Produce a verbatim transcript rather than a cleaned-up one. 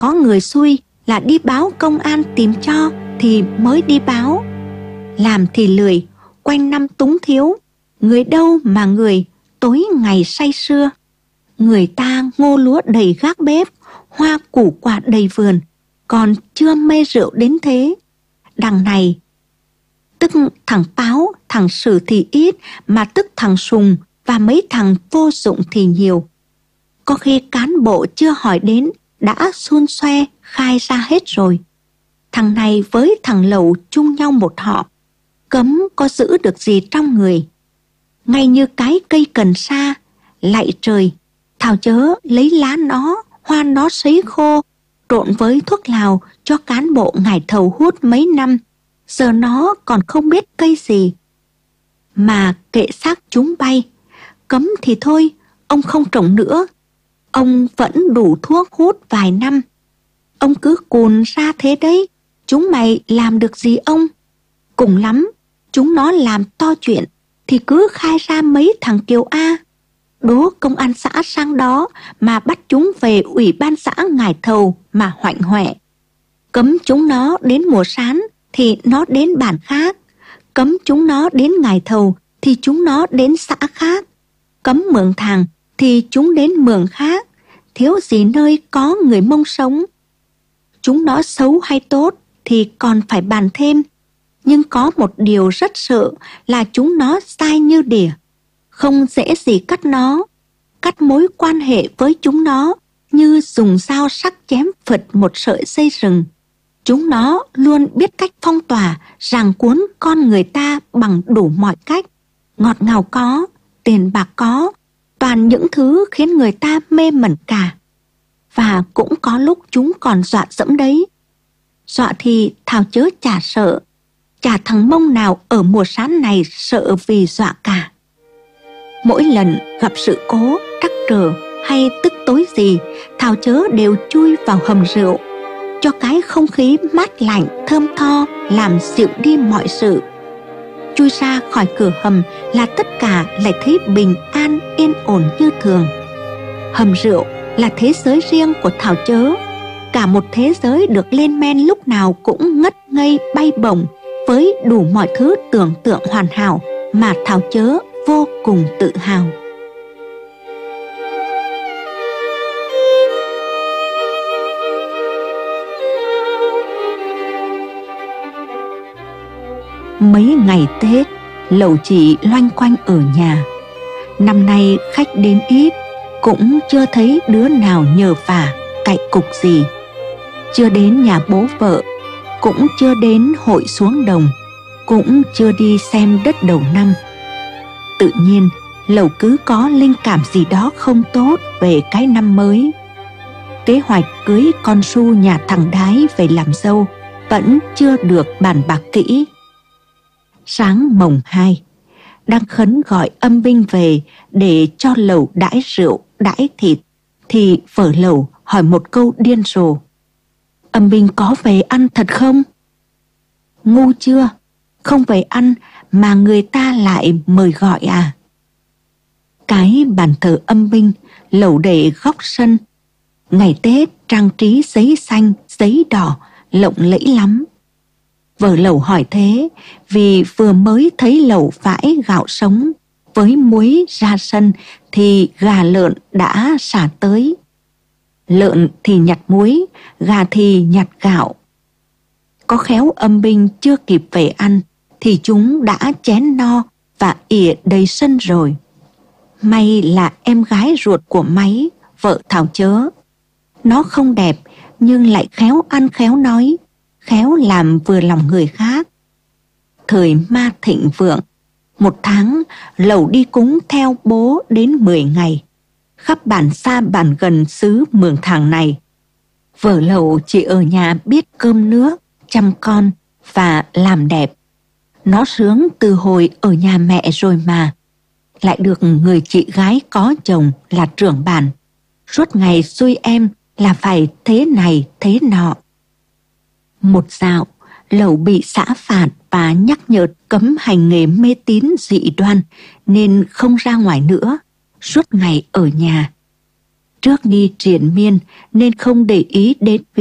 Có người xui là đi báo công an tìm cho thì mới đi báo. Làm thì lười, quanh năm túng thiếu, người đâu mà người tối ngày say sưa. Người ta ngô lúa đầy gác bếp, hoa củ quả đầy vườn, còn chưa mê rượu đến thế. Đằng này tức thằng Báo, thằng Sử thì ít, mà tức thằng Sùng và mấy thằng vô dụng thì nhiều. Có khi cán bộ chưa hỏi đến đã xun xoe khai ra hết rồi. Thằng này với thằng Lầu chung nhau một họ, cấm có giữ được gì trong người. Ngay như cái cây cần sa, lạy trời, thảo chớ lấy lá nó, hoa nó sấy khô, trộn với thuốc lào cho cán bộ ngải thầu hút mấy năm, giờ nó còn không biết cây gì. Mà kệ xác chúng bay, cấm thì thôi, ông không trồng nữa. Ông vẫn đủ thuốc hút vài năm. Ông cứ cùn ra thế đấy, chúng mày làm được gì ông? Cùng lắm, chúng nó làm to chuyện thì cứ khai ra mấy thằng Kiều A, đố công an xã sang đó mà bắt chúng về ủy ban xã ngải thầu mà hoạnh hoẹ. Cấm chúng nó đến mùa sán thì nó đến bản khác, cấm chúng nó đến ngải thầu thì chúng nó đến xã khác, cấm mường thàng thì chúng đến mường khác, thiếu gì nơi có người Mông sống. Chúng nó xấu hay tốt thì còn phải bàn thêm, nhưng có một điều rất sợ là chúng nó sai như đỉa, không dễ gì cắt nó. Cắt mối quan hệ với chúng nó như dùng dao sắc chém phật một sợi dây rừng. Chúng nó luôn biết cách phong tỏa, ràng cuốn con người ta bằng đủ mọi cách. Ngọt ngào có, tiền bạc có, toàn những thứ khiến người ta mê mẩn cả. Và cũng có lúc chúng còn dọa dẫm đấy. Dọa thì thảo chớ chả sợ, chả thằng Mông nào ở mùa sán này sợ vì dọa cả. Mỗi lần gặp sự cố, trắc trở hay tức tối gì, thảo chớ đều chui vào hầm rượu, cho cái không khí mát lạnh thơm tho làm dịu đi mọi sự. Chui ra khỏi cửa hầm là tất cả lại thấy bình an yên ổn như thường. Hầm rượu là thế giới riêng của thảo chớ, cả một thế giới được lên men lúc nào cũng ngất ngây bay bổng với đủ mọi thứ tưởng tượng hoàn hảo mà thảo chớ vô cùng tự hào. Mấy ngày Tết, Lầu chị loanh quanh ở nhà. Năm nay khách đến ít, cũng chưa thấy đứa nào nhờ vả cậy cục gì. Chưa đến nhà bố vợ, cũng chưa đến hội xuống đồng, cũng chưa đi xem đất đầu năm. Tự nhiên, Lầu cứ có linh cảm gì đó không tốt về cái năm mới. Kế hoạch cưới con Su nhà thằng Đái về làm dâu vẫn chưa được bàn bạc kỹ. Sáng mồng hai, đang khấn gọi âm binh về để cho Lầu đãi rượu, đãi thịt, thì vợ Lầu hỏi một câu điên rồ: âm binh có về ăn thật không? Ngu chưa, không về ăn mà người ta lại mời gọi à? Cái bàn thờ âm binh Lầu để góc sân. Ngày Tết trang trí giấy xanh, giấy đỏ, lộng lẫy lắm. Vợ Lầu hỏi thế vì vừa mới thấy Lầu vãi gạo sống với muối ra sân thì gà lợn đã xả tới. Lợn thì nhặt muối, gà thì nhặt gạo. Có khéo âm binh chưa kịp về ăn thì chúng đã chén no và ỉa đầy sân rồi. May là em gái ruột của Máy, vợ thảo chớ. Nó không đẹp nhưng lại khéo ăn khéo nói, khéo làm vừa lòng người khác. Thời ma thịnh vượng, một tháng Lầu đi cúng theo bố đến mười ngày, khắp bản xa bản gần xứ Mường Thàng này. Vợ Lầu chỉ ở nhà biết cơm nước, chăm con và làm đẹp. Nó sướng từ hồi ở nhà mẹ rồi mà. Lại được người chị gái có chồng là trưởng bản, suốt ngày xui em là phải thế này thế nọ. Một dạo, Lầu bị xã phạt và nhắc nhở cấm hành nghề mê tín dị đoan nên không ra ngoài nữa, suốt ngày ở nhà. Trước nghi triền miên nên không để ý đến